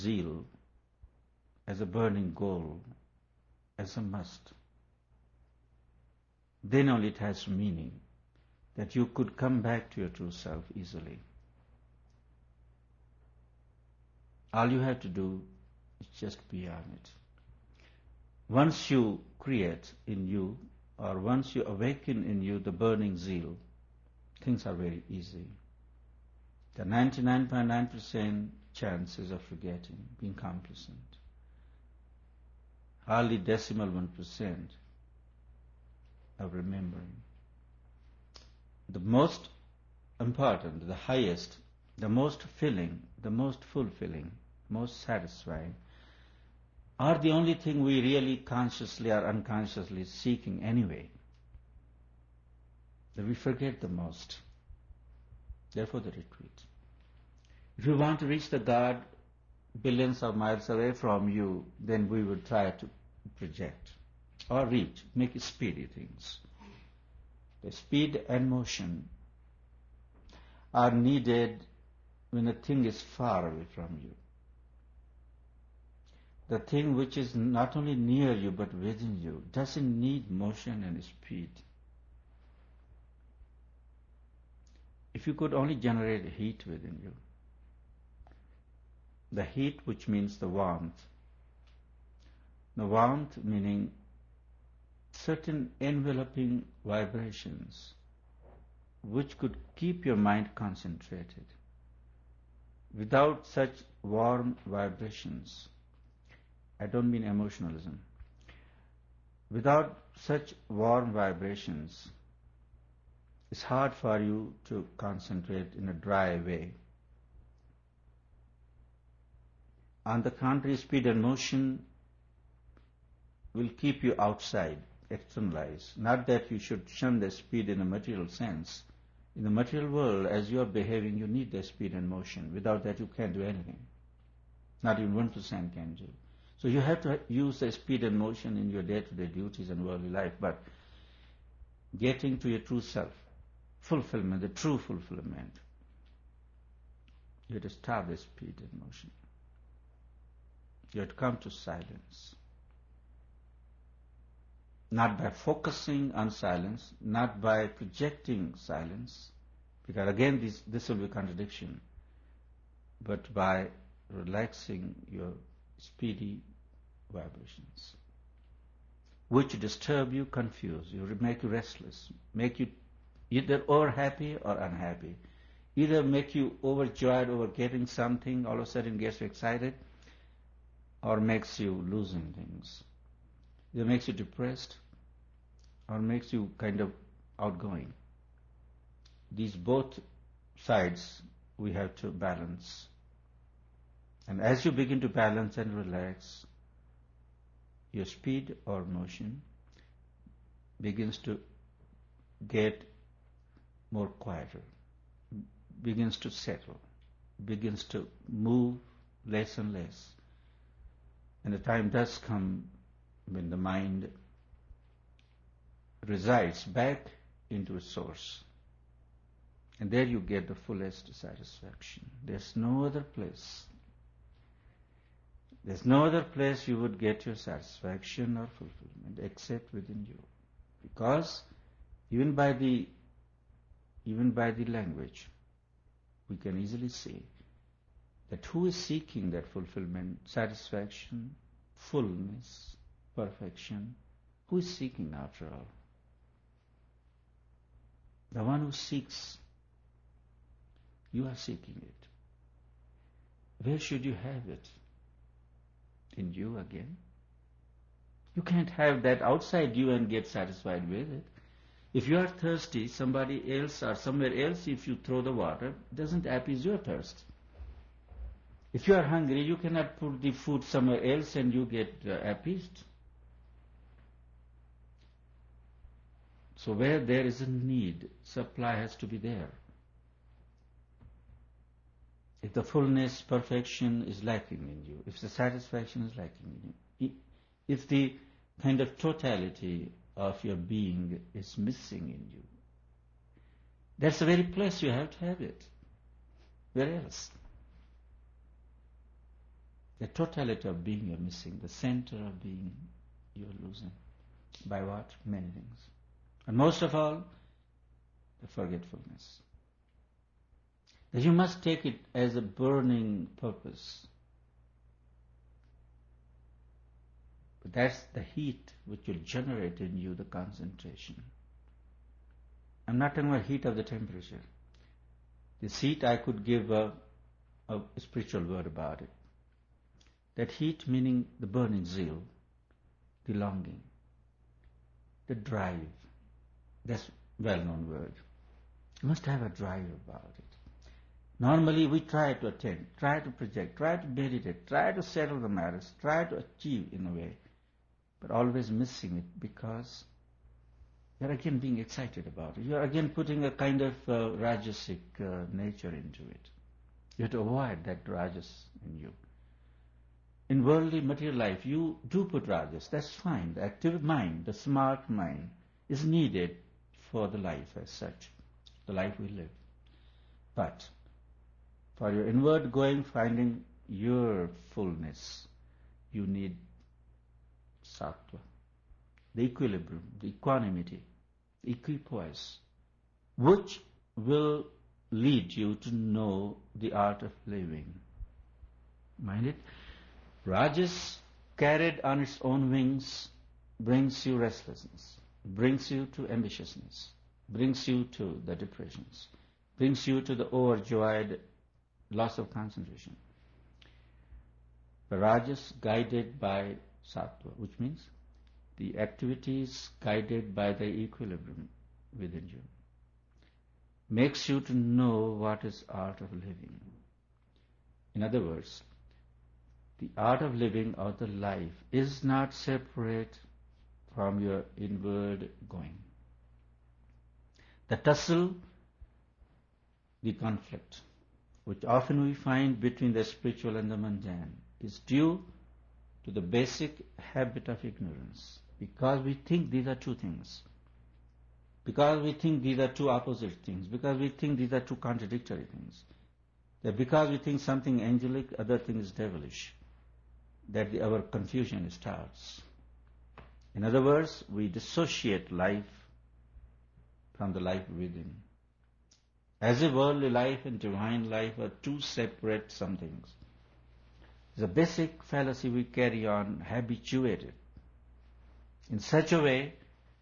zeal as a burning goal, as a must, then only it has meaning, that you could come back to your true self easily. All you have to do is just be on it. Once you create in you, or once you awaken in you the burning zeal, things are very easy. The 99.9% chances of forgetting, being complacent. Hardly decimal 1% of remembering. The most important, the highest, the most filling, the most fulfilling, most satisfying, are the only thing we really consciously or unconsciously seeking anyway. That we forget the most. Therefore the retreat. If you want to reach the God billions of miles away from you, then we would try to project or reach, make speedy things. The speed and motion are needed when a thing is far away from you. The thing which is not only near you but within you doesn't need motion and speed. If you could only generate heat within you, the heat which means the warmth meaning certain enveloping vibrations which could keep your mind concentrated. Without such warm vibrations, I don't mean emotionalism, without such warm vibrations, it's hard for you to concentrate in a dry way. On the contrary, speed and motion will keep you outside, externalize. Not that you should shun the speed in a material sense. In the material world, as you are behaving, you need the speed and motion. Without that, you can't do anything. Not even 1% can do. So you have to use the speed and motion in your day-to-day duties and worldly life, but getting to your true self, fulfillment, the true fulfillment, you have to stop the speed and motion. You have to come to silence. Not by focusing on silence, not by projecting silence, because again this will be a contradiction, but by relaxing your speedy vibrations, which disturb you, confuse you, make you restless, make you either over happy or unhappy, either make you overjoyed over getting something, all of a sudden gets you excited, or makes you losing things. Either makes you depressed or makes you kind of outgoing. These both sides we have to balance. And as you begin to balance and relax, your speed or motion begins to get more quieter, begins to settle, begins to move less and less. And the time does come when the mind resides back into its source. And there you get the fullest satisfaction. There's no other place. There's no other place you would get your satisfaction or fulfillment except within you. Because even by the language, we can easily see that who is seeking that fulfillment, satisfaction, fullness, perfection, who is seeking after all? The one who seeks. You are seeking it. Where should you have it? In you again? You can't have that outside you and get satisfied with it. If you are thirsty, somebody else or somewhere else, if you throw the water, doesn't appease your thirst. If you are hungry, you cannot put the food somewhere else and you get appeased. So where there is a need, supply has to be there. If the fullness, perfection is lacking in you, if the satisfaction is lacking in you, if the kind of totality of your being is missing in you, that's the very place you have to have it. Where else? The totality of being you're missing, the center of being you're losing. By what? Many things. And most of all, the forgetfulness. That you must take it as a burning purpose. But that's the heat which will generate in you the concentration. I'm not talking about heat of the temperature. This heat, I could give a spiritual word about it. That heat meaning the burning zeal, the longing, the drive. That's a well-known word. You must have a drive about it. Normally we try to attend, try to project, try to meditate, try to settle the matters, try to achieve in a way, but always missing it because you're again being excited about it. You're again putting a kind of rajasic nature into it. You have to avoid that rajas in you. In worldly material life, you do put rajas, that's fine. The active mind, the smart mind is needed for the life as such, the life we live. But for your inward going, finding your fullness, you need sattva, the equilibrium, the equanimity, the equipoise, which will lead you to know the art of living. Mind it? Rajas carried on its own wings brings you restlessness, brings you to ambitiousness, brings you to the depressions, brings you to the overjoyed loss of concentration. The Rajas guided by sattva, which means the activities guided by the equilibrium within you, makes you to know what is art of living. In other words, the art of living or the life is not separate from your inward going. The tussle, the conflict, which often we find between the spiritual and the mundane, is due to the basic habit of ignorance. Because we think these are two things. Because we think these are two opposite things. Because we think these are two contradictory things. That because we think something angelic, other thing is devilish. That our confusion starts. In other words, we dissociate life from the life within. As if worldly life and divine life are two separate somethings. It's a basic fallacy we carry on habituated in such a way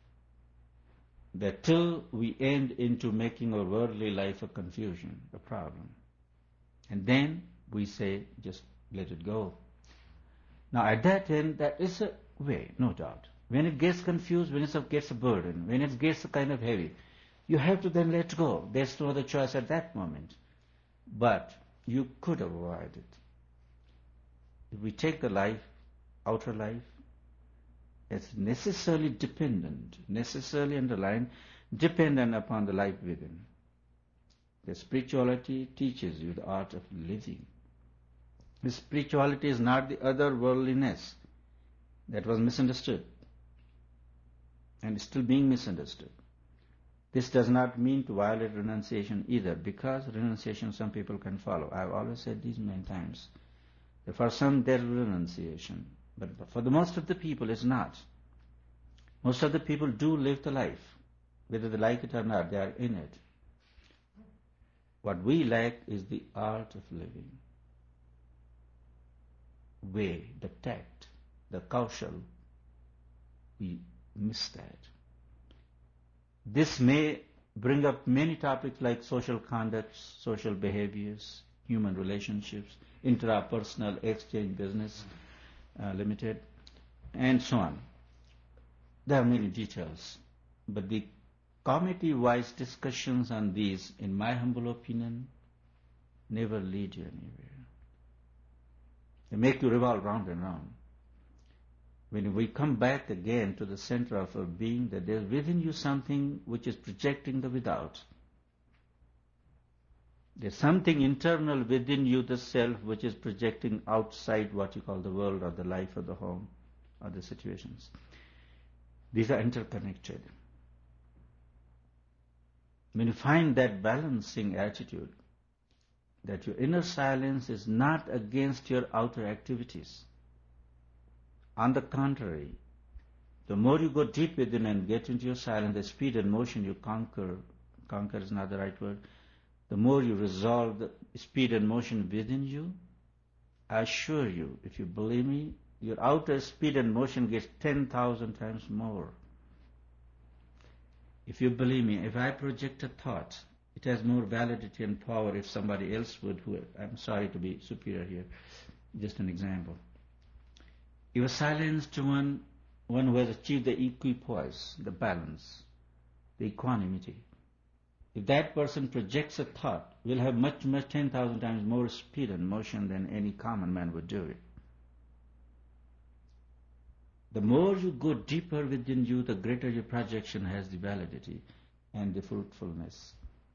that till we end into making our worldly life a confusion, a problem. And then we say, just let it go. Now at that end, that is a way, no doubt. When it gets confused, when it gets a burden, when it gets a kind of heavy, you have to then let go. There's no other choice at that moment. But you could avoid it. If we take the life, outer life, as necessarily dependent, necessarily underlined, dependent upon the life within. The spirituality teaches you the art of living. The spirituality is not the other worldliness that was misunderstood and is still being misunderstood. This does not mean to violate renunciation either, because renunciation some people can follow. I've always said these many times. That for some there is renunciation, but for the most of the people it's not. Most of the people do live the life. Whether they like it or not, they are in it. What we lack is the art of living. Way, the tact, the kaushal, we miss that. This may bring up many topics like social conducts, social behaviors, human relationships, intrapersonal exchange business limited, and so on. There are many details, but the committee-wise discussions on these, in my humble opinion, never lead you anywhere. They make you revolve round and round. When we come back again to the center of our being, that there's within you something which is projecting the without. There's something internal within you, the self, which is projecting outside what you call the world or the life or the home or the situations. These are interconnected. When you find that balancing attitude, that your inner silence is not against your outer activities. On the contrary, the more you go deep within and get into your silence, the speed and motion you conquer is not the right word, the more you resolve the speed and motion within you, I assure you, if you believe me, your outer speed and motion gets 10,000 times more. If you believe me, if I project a thought, it has more validity and power if somebody else would, who, I'm sorry to be superior here, just an example. If a silenced one who has achieved the equipoise, the balance, the equanimity, if that person projects a thought, will have much 10,000 times more speed and motion than any common man would do it. The more you go deeper within you, the greater your projection has the validity and the fruitfulness.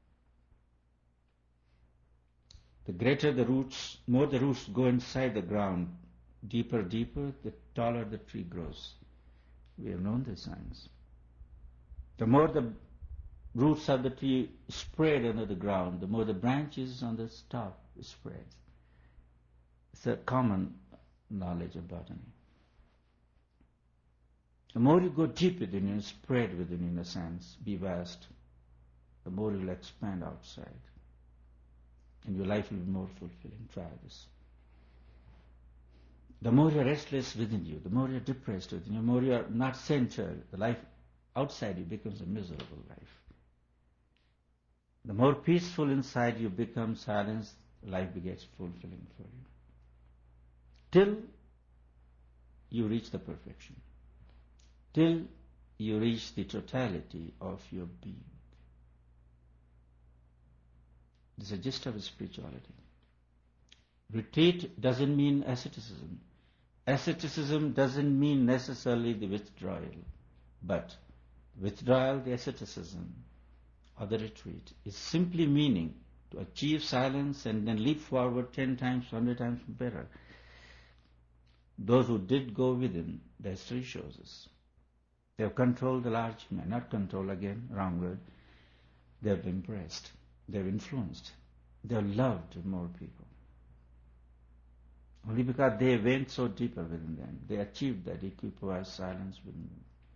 The greater the roots, more the roots go inside the ground, deeper, the taller the tree grows. We have known this science. The more the roots of the tree spread under the ground, the more the branches on the top spread. It's a common knowledge of botany. The more you go deep within you and spread within you, in a sense, be vast, the more you will expand outside. And your life will be more fulfilling. Try this. The more you are restless within you, the more you are depressed within you, the more you are not centered, the life outside you becomes a miserable life. The more peaceful inside you become silence, life begins fulfilling for you. Till you reach the perfection. Till you reach the totality of your being. This is the gist of spirituality. Retreat doesn't mean asceticism. Asceticism doesn't mean necessarily the withdrawal, but withdrawal, the asceticism, or the retreat is simply meaning to achieve silence and then leap forward 10 times, 100 times better. Those who did go within, the history shows us, they have controlled the large man, not control again, wrong word. They have impressed, they have influenced, they have loved more people. Only because they went so deeper within them, they achieved that equipoise silence within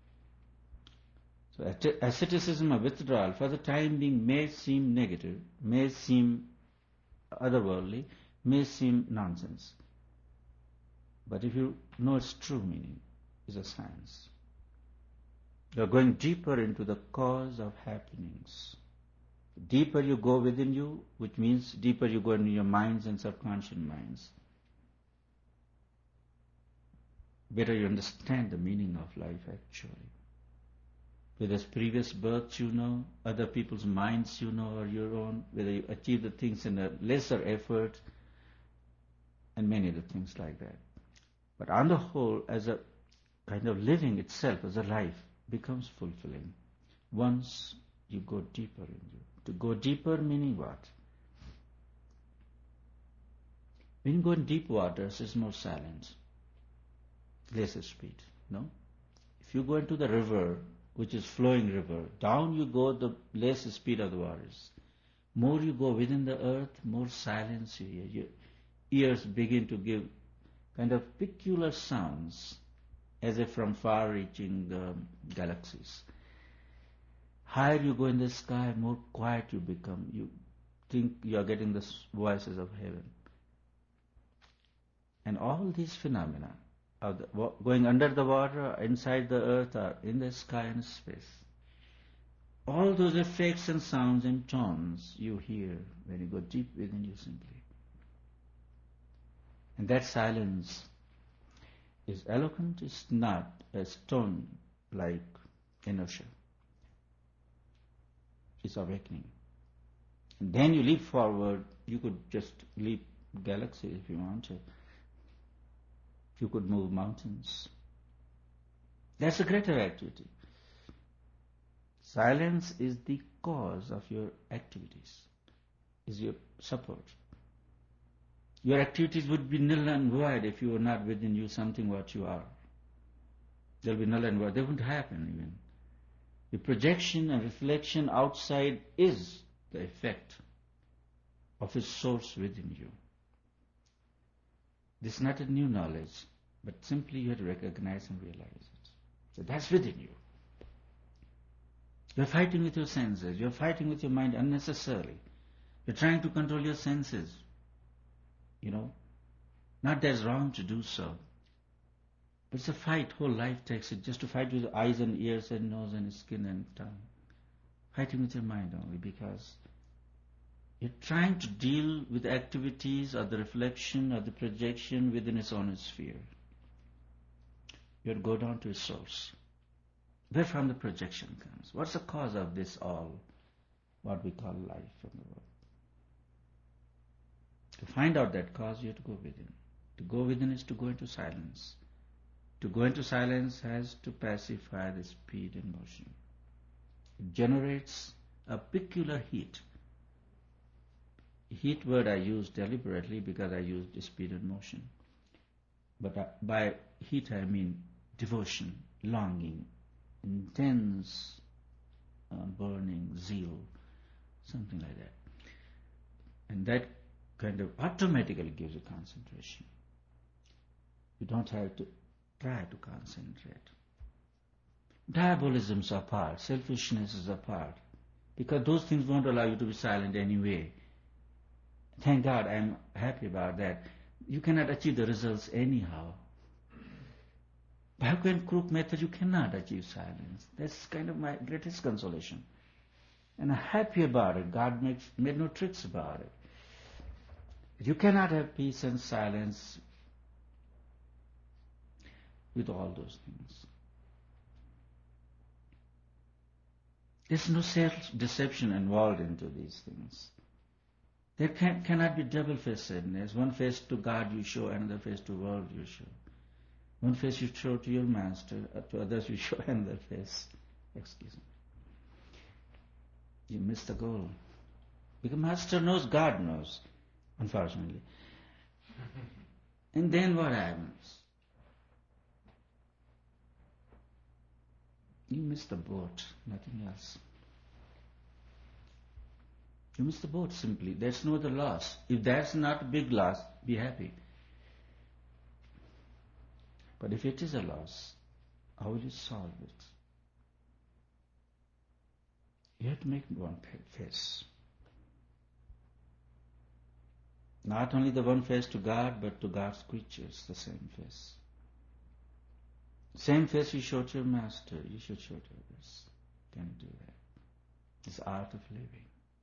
them. So asceticism or withdrawal for the time being may seem negative, may seem otherworldly, may seem nonsense. But if you know its true meaning, it's a science. You are going deeper into the cause of happenings. The deeper you go within you, which means deeper you go into your minds and subconscious minds, better you understand the meaning of life actually. Whether it's previous births you know, other people's minds you know, or your own, whether you achieve the things in a lesser effort, and many other things like that. But on the whole, as a kind of living itself, as a life, becomes fulfilling once you go deeper in you. To go deeper meaning what? When you go in deep waters, it's more silent, less speed, no? If you go into the river, which is flowing river, down you go, the less speed of the waters. More you go within the earth, more silence you hear. Your ears begin to give kind of peculiar sounds, as if from far-reaching galaxies. Higher you go in the sky, more quiet you become. You think you are getting the voices of heaven. And all these phenomena of going under the water, inside the earth, or in the sky and space, all those effects and sounds and tones you hear when you go deep within you simply. And that silence is eloquent, it's not a stone like inertia. It's awakening. And then you leap forward, you could just leap galaxies if you want to. You could move mountains. That's a greater activity. Silence is the cause of your activities, is your support. Your activities would be null and void if you were not within you something what you are. They'll be null and void. They wouldn't happen even. The projection and reflection outside is the effect. of a source within you. This is not a new knowledge, but simply you have to recognize and realize it. So that's within you. You're fighting with your senses. You're fighting with your mind unnecessarily. You're trying to control your senses. Not that it's wrong to do so. But it's a fight. Whole life takes it just to fight with eyes and ears and nose and skin and tongue. Fighting with your mind only because you're trying to deal with activities or the reflection or the projection within its own sphere. You have to go down to its source. Where from the projection comes? What's the cause of this all, what we call life in the world? To find out that cause, you have to go within. To go within is to go into silence. To go into silence has to pacify the speed and motion. It generates a peculiar heat. Heat word I use deliberately because I used speed and motion. But by heat I mean devotion, longing, intense burning, zeal, something like that. And that kind of automatically gives you concentration. You don't have to try to concentrate. Diabolism is apart, selfishness is apart, because those things won't allow you to be silent anyway. Thank God, I'm happy about that. You cannot achieve the results anyhow. By hook and crook method, you cannot achieve silence. That's kind of my greatest consolation. And I'm happy about it. God made no tricks about it. You cannot have peace and silence with all those things. There's no self-deception involved into these things. There cannot be double-facedness. One face to God you show, another face to the world you show. One face you show to your master, to others you show another face. Excuse me. You miss the goal. Because master knows, God knows, unfortunately. And then what happens? You miss the boat, nothing else. You miss the boat simply. There's no other loss. If that's not a big loss, be happy. But if it is a loss, how will you solve it? You have to make one face. Not only the one face to God, but to God's creatures, the same face. Same face you show to your master, you should show to others. Can you do that? It's the art of living.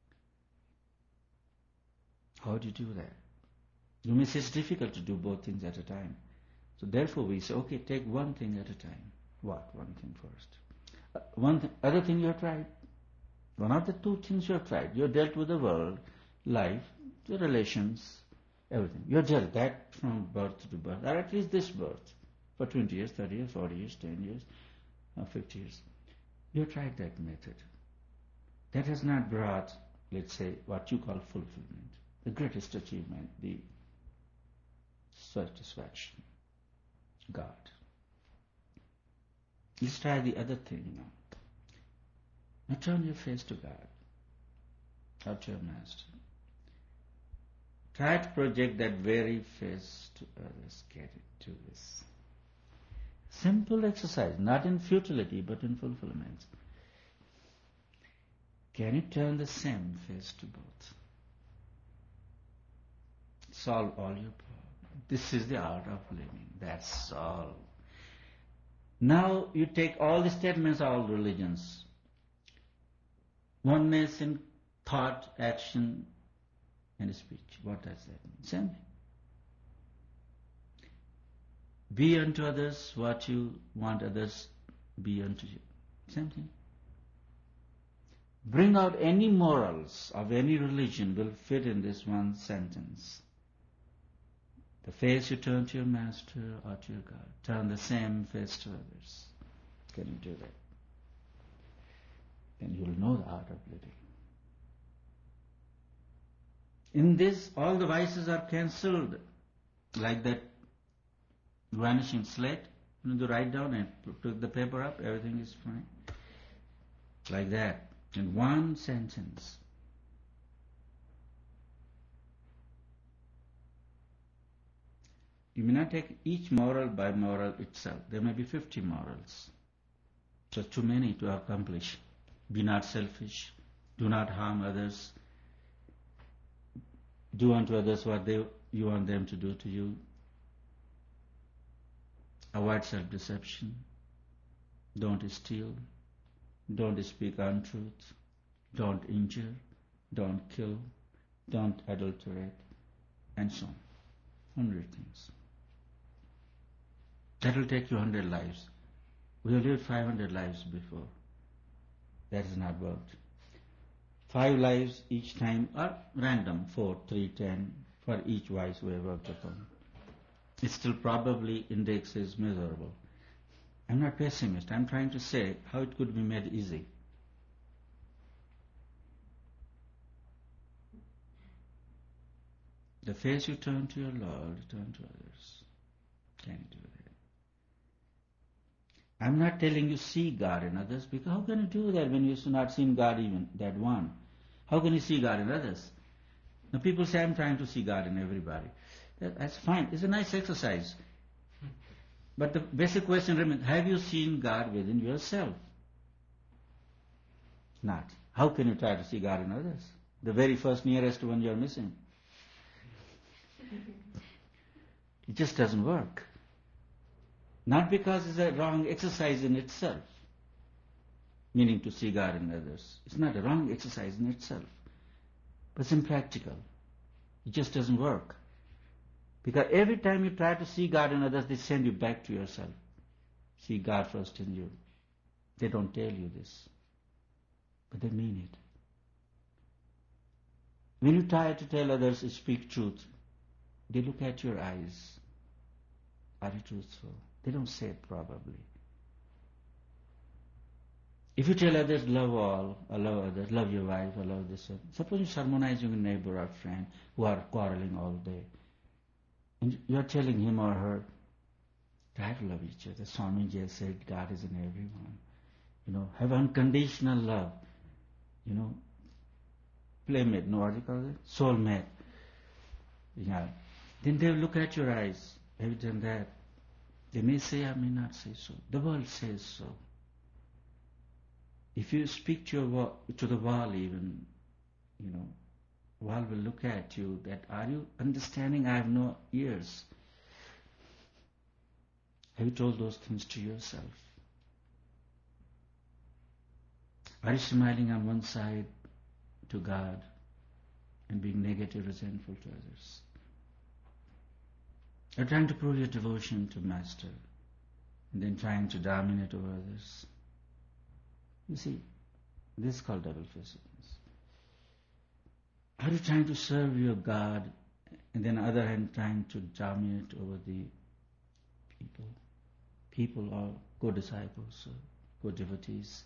How do you do that? You may say it's difficult to do both things at a time. So therefore we say, okay, take one thing at a time. What? One thing first. Other thing you have tried. One of the two things you have tried. You have dealt with the world, life, the relations, everything. You have dealt that from birth to birth, or at least this birth, for 20 years, 30 years, 40 years, 10 years, 50 years. You have tried that method. That has not brought, let's say, what you call fulfillment, the greatest achievement, the satisfaction. God. Let's try the other thing now. Now turn your face to God, or to your master. Try to project that very face to others. Get it to this. Simple exercise, not in futility, but in fulfillment. Can you turn the same face to both? Solve all your problems. This is the art of living. That's all. Now you take all the statements of all religions. Oneness in thought, action, and speech. What does that mean? Same thing. Be unto others what you want others be unto you. Same thing. Bring out any morals of any religion will fit in this one sentence. The face you turn to your master or to your God. Turn the same face to others. Can you do that? Then you'll know the art of living. In this, all the vices are cancelled. Like that vanishing slate. You write down and pick the paper up, everything is fine. Like that. In one sentence. You may not take each moral by moral itself. There may be 50 morals. So too many to accomplish. Be not selfish. Do not harm others. Do unto others what you want them to do to you. Avoid self-deception. Don't steal. Don't speak untruth. Don't injure. Don't kill. Don't adulterate. And so on. 100 things. That will take you 100 lives. We have lived 500 lives before. That has not worked. 5 lives each time are random, 4, 3, 10, for each vice we have worked upon. It's still probably index is miserable. I'm not pessimist. I'm trying to say how it could be made easy. The face you turn to your Lord, you turn to others. Can you do that? I'm not telling you see God in others, because how can you do that when you've not seen God even, that one? How can you see God in others? Now people say I'm trying to see God in everybody. That's fine. It's a nice exercise. But the basic question remains, have you seen God within yourself? Not. How can you try to see God in others? The very first nearest one you're missing. It just doesn't work. Not because it's a wrong exercise in itself, meaning to see God in others. It's not a wrong exercise in itself, but it's impractical. It just doesn't work. Because every time you try to see God in others, they send you back to yourself. See God first in you. They don't tell you this, but they mean it. When you try to tell others to speak truth, they look at your eyes. Are you truthful? They don't say it probably. If you tell others, love all, or love others, love your wife, or love this one. Suppose you're sermonizing a neighbor or friend who are quarreling all day. And you're telling him or her, try to love each other. Swamiji said, God is in everyone. Have unconditional love. Playmate, what do you call it? Soulmate. Yeah. Then they'll look at your eyes. Have you done that? They may say, I may not say so. The world says so. If you speak to the wall even, wall will look at you that, are you understanding I have no ears? Have you told those things to yourself? Are you smiling on one side to God and being negative, resentful to others? You're trying to prove your devotion to Master and then trying to dominate over others. You see, this is called double-facedness. Are you trying to serve your God and then on the other hand trying to dominate over the people? People are co-disciples, co-devotees.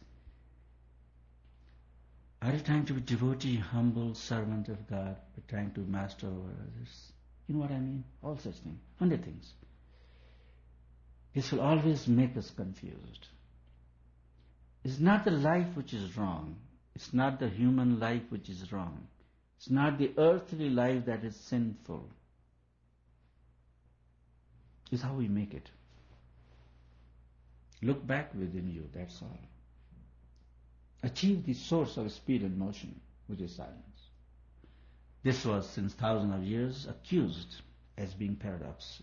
Are you trying to be devotee, humble servant of God, but trying to master over others? You know what I mean? All such things. 100 things. This will always make us confused. It's not the life which is wrong. It's not the human life which is wrong. It's not the earthly life that is sinful. It's how we make it. Look back within you, that's all. Achieve the source of speed and motion, which is silence. This was, since thousands of years, accused as being paradox.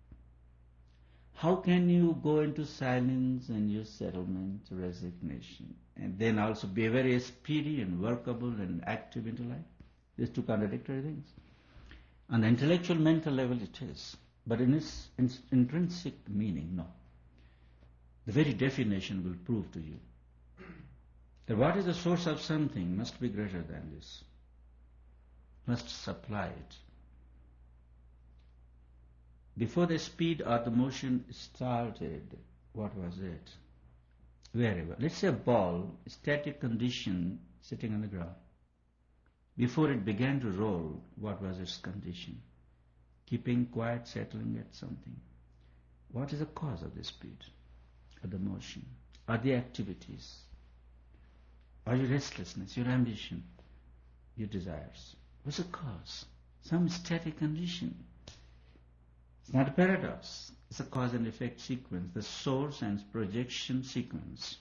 How can you go into silence and use settlement, resignation, and then also be very speedy and workable and active into life? These two contradictory things. On the intellectual, mental level it is, but in its intrinsic meaning, no. The very definition will prove to you that what is the source of something must be greater than this, must supply it. Before the speed or the motion started, what was it? Wherever. Let's say a ball, static condition, sitting on the ground. Before it began to roll, what was its condition? Keeping quiet, settling at something. What is the cause of the speed, or the motion, or the activities, or your restlessness, your ambition, your desires? What's the cause? Some static condition. It's not a paradox. It's a cause and effect sequence, the source and projection sequence.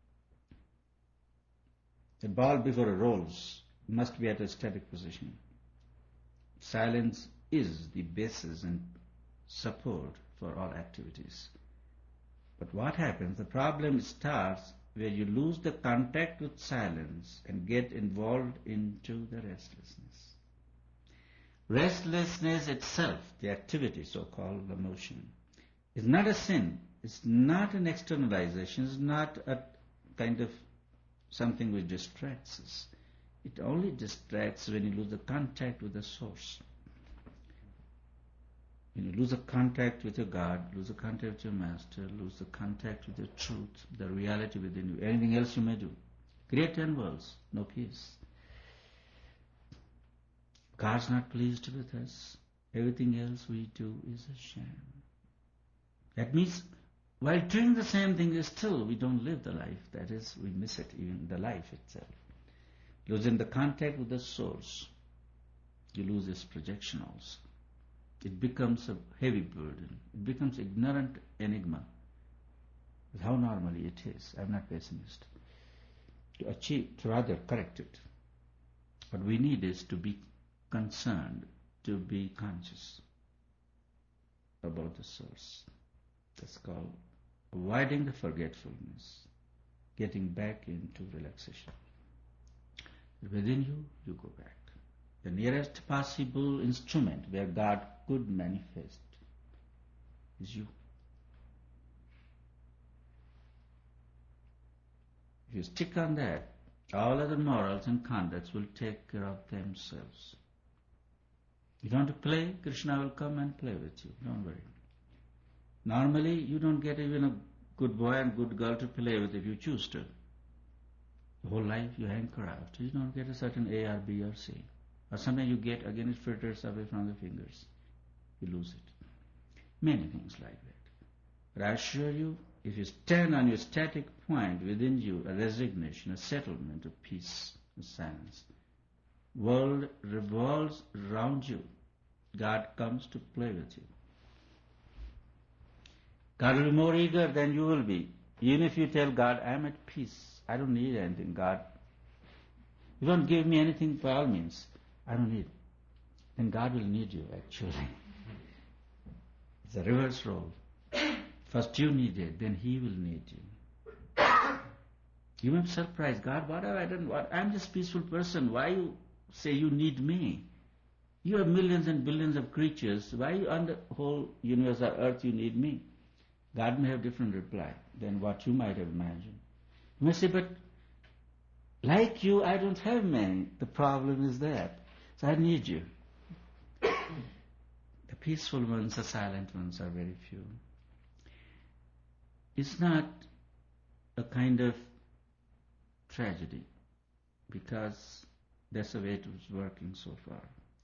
A ball before it rolls must be at a static position. Silence is the basis and support for all activities. But what happens? The problem starts where you lose the contact with silence and get involved into the restlessness. Restlessness itself, the activity, so-called the motion, is not a sin. It's not an externalization. It's not a kind of something which distracts us. It only distracts when you lose the contact with the source. When you lose the contact with your God, lose the contact with your master, lose the contact with your truth, the reality within you, anything else you may do. Create 10 worlds, no peace. God's not pleased with us. Everything else we do is a sham. That means while doing the same thing, still we don't live the life. That is, we miss it, even the life itself. Losing the contact with the source, you lose its projection also. It becomes a heavy burden. It becomes ignorant enigma. That's how normally it is. I'm not pessimist. To rather correct it. What we need is to be concerned, to be conscious about the source. That's called avoiding the forgetfulness, getting back into relaxation. Within you, you go back. The nearest possible instrument where God could manifest is you. If you stick on that, all other morals and conducts will take care of themselves. You want to play, Krishna will come and play with you. Don't worry. Normally, you don't get even a good boy and good girl to play with if you choose to. The whole life you hanker after. You don't get a certain A or B or C. Or sometimes you get, again it filters away from the fingers. You lose it. Many things like that. But I assure you, if you stand on your static point within you, a resignation, a settlement, a peace, a silence, world revolves around you. God comes to play with you. God will be more eager than you will be. Even if you tell God, I am at peace, I don't need anything, God. You don't give me anything by all means. I don't need. Then God will need you, actually. It's a reverse role. First you need it, then He will need you. You may be surprised, God, what have I done? I'm just a peaceful person. Why you say you need me? You have millions and billions of creatures. Why on the whole universe or earth you need me? God may have different reply than what you might have imagined. You may say, but like you, I don't have many. The problem is that. So I need you. The peaceful ones, the silent ones are very few. It's not a kind of tragedy because that's the way it was working so far.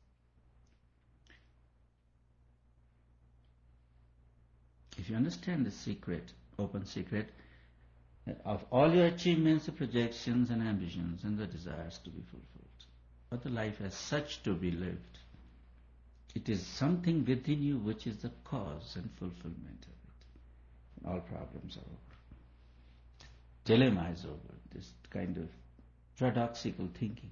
If you understand the secret, open secret, of all your achievements, the projections and ambitions and the desires to be fulfilled, but the life as such to be lived, it is something within you which is the cause and fulfillment of it. And all problems are over. Dilemma is over. This kind of paradoxical thinking.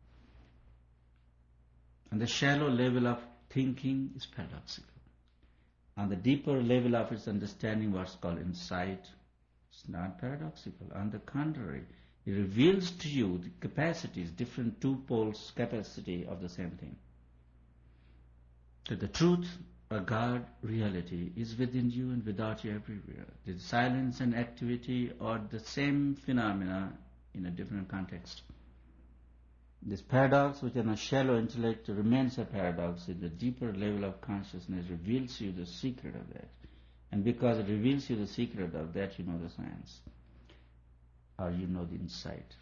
On the shallow level of thinking is paradoxical. On the deeper level of its understanding, what's called insight, it's not paradoxical. On the contrary, it reveals to you the capacities, different two poles capacity of the same thing. That the truth or God reality is within you and without you everywhere. The silence and activity are the same phenomena in a different context. This paradox, which in a shallow intellect remains a paradox, in the deeper level of consciousness reveals you the secret of that. And because it reveals you the secret of that, you know the science. Or you know the insight.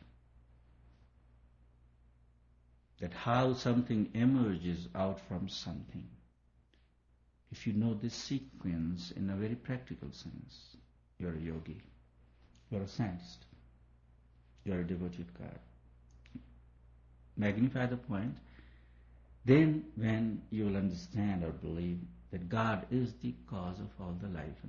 That how something emerges out from something. If you know this sequence in a very practical sense, you're a yogi. You're a scientist. You're a devotee of God. Magnify the point, then when you will understand or believe that God is the cause of all the life